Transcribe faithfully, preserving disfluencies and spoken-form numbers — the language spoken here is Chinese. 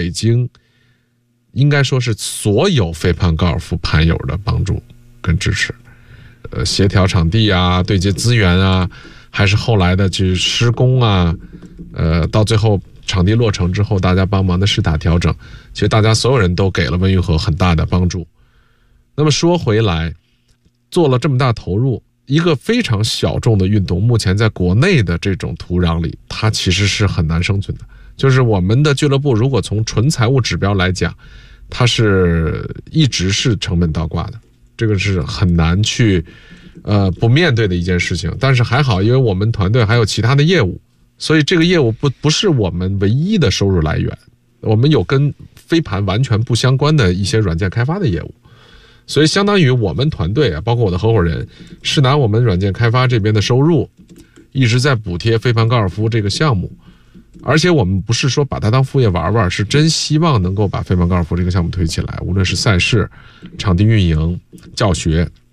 北京应该说是所有飞盘高尔夫盘友的帮助跟支持，呃，协调场地啊，对接资源啊，还是后来的去施工啊，呃，到最后场地落成之后，大家帮忙的试打调整，其实大家所有人都给了温榆河很大的帮助。那么说回来，做了这么大投入，一个非常小众的运动，目前在国内的这种土壤里，它其实是很难生存的。就是我们的俱乐部如果从纯财务指标来讲，它是一直是成本倒挂的，这个是很难去呃不面对的一件事情。但是还好，因为我们团队还有其他的业务，所以这个业务不不是我们唯一的收入来源。我们有跟飞盘完全不相关的一些软件开发的业务，所以相当于我们团队啊，包括我的合伙人，是拿我们软件开发这边的收入一直在补贴飞盘高尔夫这个项目。而且我们不是说把它当副业玩玩，是真希望能够把飞盘高尔夫这个项目推起来，无论是赛事、场地运营、教学，